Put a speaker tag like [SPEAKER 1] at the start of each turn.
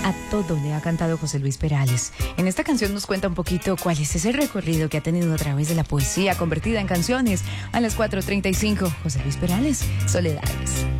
[SPEAKER 1] A todo le ha cantado José Luis Perales. En esta canción nos cuenta un poquito cuál es ese recorrido que ha tenido a través de la poesía convertida en canciones. A las 4:35, José Luis Perales, Soledades.